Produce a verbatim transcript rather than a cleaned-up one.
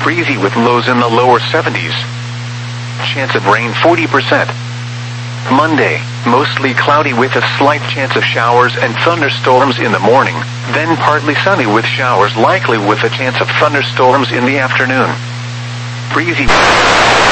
breezy with lows in the lower seventies. Chance of rain forty percent. Monday, mostly cloudy with a slight chance of showers and thunderstorms in the morning, then partly sunny with showers likely with a chance of thunderstorms in the afternoon. Breezy.